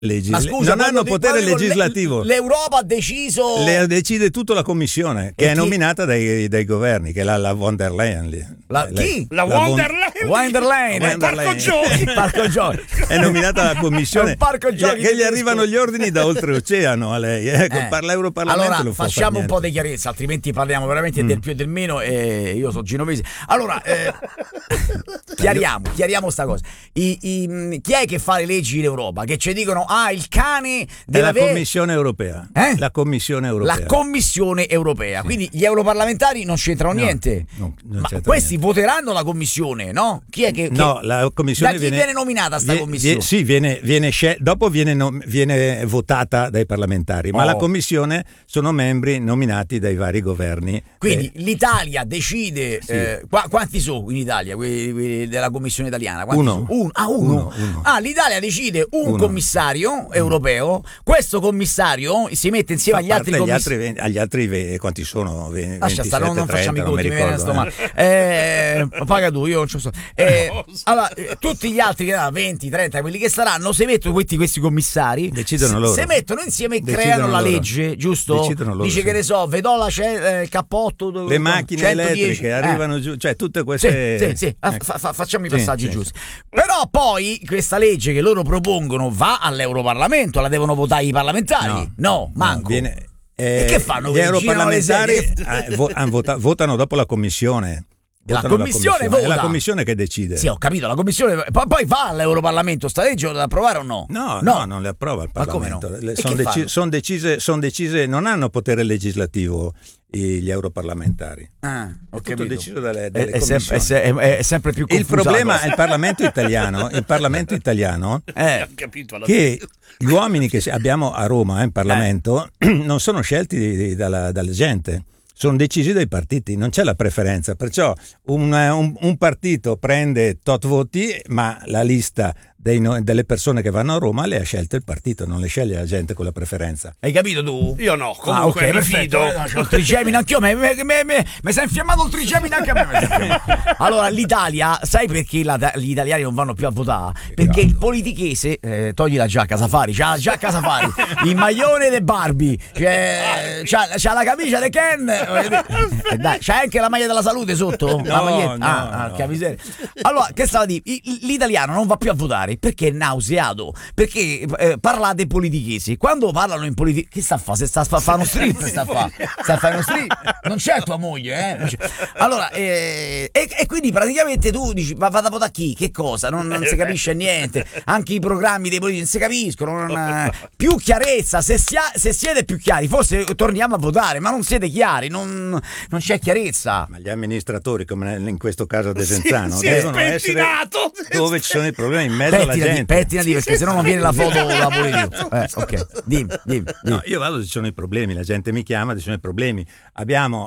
Ma scusa, non hanno potere legislativo. L'Europa ha deciso. Decide tutto la commissione, che è nominata dai governi, che è la von der Leyen lì. Chi? La von der Leyen. Il Parco Giochi. Il Parco Giochi. È nominata la commissione. Parco Giochi che gli arrivano gli ordini da oltreoceano a lei. L'Europarlamento allora, lo fa facciamo un niente. po' di chiarezza, altrimenti parliamo veramente del più e del meno. Io sono genovese. Allora, chiariamo sta cosa. Chi è che fa le leggi in Europa? Che ci dicono, il cane deve avere... La Commissione Europea. La Commissione Europea. La Commissione Europea. Sì. Quindi gli europarlamentari non c'entrano niente. Non ma questi voteranno la Commissione, no? Chi è che No, la Commissione da chi viene nominata sta Commissione? Sì, viene dopo viene votata dai parlamentari, ma la Commissione sono membri nominati dai vari governi. Quindi l'Italia decide quanti sono in Italia quelli della Commissione italiana? Uno. L'Italia decide un commissario europeo. Questo commissario si mette insieme agli altri commissari. Agli altri quanti sono? 27, non 30, facciamo i conti, paga tu, io non ci so. Allora, tutti gli altri che 20, 30, quelli che saranno, se mettono questi commissari, decidono loro. Se mettono insieme e creano la legge, giusto? Loro, dice che ne so, Vedola c'è il cappotto, le macchine 110, elettriche arrivano giù, cioè tutte queste. Sì. Facciamo i passaggi giusti. Però poi questa legge che loro propongono va all'Europarlamento, la devono votare i parlamentari? No, manco. E che fanno? Gli europarlamentari votano dopo la Commissione. La Commissione vota. È la Commissione che decide. Sì, ho capito, la Commissione poi va all'Europarlamento sta legge da approvare o no? No, non le approva il Parlamento. Ma Sono decise, non hanno potere legislativo gli europarlamentari. Ho tutto deciso dalle commissioni. È sempre più confuso. Il problema è il Parlamento italiano che gli uomini che abbiamo a Roma in Parlamento non sono scelti dalla gente. Sono decisi dai partiti, non c'è la preferenza, perciò un partito prende tot voti, ma la lista delle persone che vanno a Roma le ha scelte il partito, non le sceglie la gente con la preferenza. Hai capito tu? Io no, comunque mi fido. C'ho il trigemine anch'io, mi si è infiammato il trigemine anche a me. Allora l'Italia, sai perché gli italiani non vanno più a votare? Perché il politichese, togli la giacca Safari, c'ha la giacca Safari, il maglione de Barbie, c'ha la camicia de Ken, dai, c'ha anche la maglia della salute sotto? No. Che miseria. Allora, che stava a dire? L'italiano non va più a votare perché è nauseato, perché parlate politichesi. Quando parlano in politica, che sta a fare? Sta a fare uno strip, sta a fare uno strip. Non c'è tua moglie, Allora, e quindi praticamente tu dici, ma vado a votare chi? Che cosa? Non si capisce niente. Anche i programmi dei politici non si capiscono. Più chiarezza, se siete più chiari, forse torniamo a votare, ma non siete chiari, non c'è chiarezza. Ma gli amministratori, come in questo caso Desenzano, devono essere dove ci sono i problemi in mezzo alla gente. Pettinati, perché sennò non viene la foto da politica. Ok, dimmi. No, io vado, ci sono i problemi, la gente mi chiama, ci sono i problemi. Abbiamo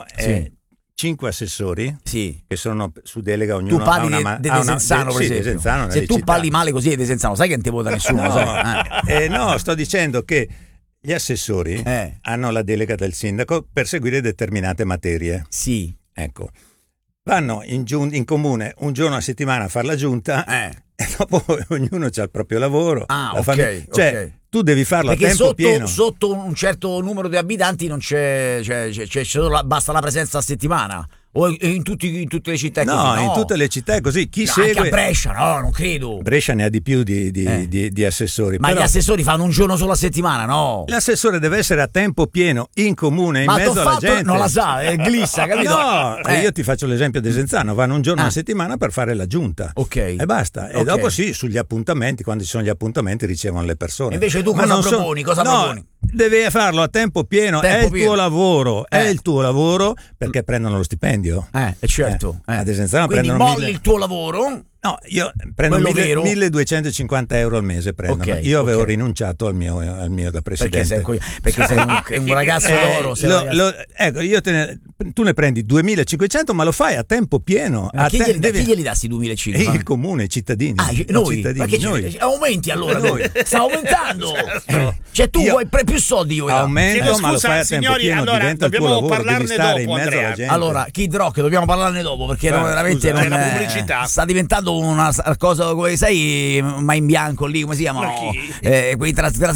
5 assessori che sono su delega, ognuno tu parli di Desenzano, per esempio. Desenzano, se tu parli male così di Desenzano, sai che non ti vota nessuno. No, sto dicendo che gli assessori hanno la delega del sindaco per seguire determinate materie. Sì. Ecco. Vanno in comune un giorno a settimana a fare la giunta e dopo ognuno ha il proprio lavoro. Ok. Tu devi farlo perché a tempo pieno. Sotto un certo numero di abitanti non c'è basta la presenza a settimana. O in tutte le città è così? No, in tutte le città è così. Chi segue? Anche a Brescia, no, non credo. Brescia ne ha di più di assessori. Ma però gli assessori fanno un giorno solo a settimana, no? L'assessore deve essere a tempo pieno, in comune, in mezzo alla gente. Non la sa, è glissa, capito? No, io ti faccio l'esempio di Desenzano, vanno un giorno a settimana per fare la giunta. Ok. E basta. E dopo sugli appuntamenti, quando ci sono gli appuntamenti ricevono le persone. Invece tu cosa proponi? proponi? Devi farlo a tempo pieno, tuo lavoro, è il tuo lavoro, perché prendono lo stipendio. Certo. A Desenzano quindi prendono molli il tuo lavoro. No, io prendo 1.250 euro al mese prendono. Io avevo rinunciato al mio da presidente. Perché sei un ragazzo d'oro. Tu ne prendi 2.500, ma lo fai a tempo pieno. Chi glieli dà sti 2.500? Il comune, i cittadini. Noi? Noi. Aumenti allora. Sta aumentando. Cioè tu vuoi più soldi. Aumento, ma lo fai a tempo pieno. Allora, diventa il tuo lavoro. Devi stare in mezzo alla gente. Allora, Kid Rock, dobbiamo parlarne dopo perché veramente la pubblicità sta diventando una cosa, come sai, ma in bianco lì, come si chiamano? Quei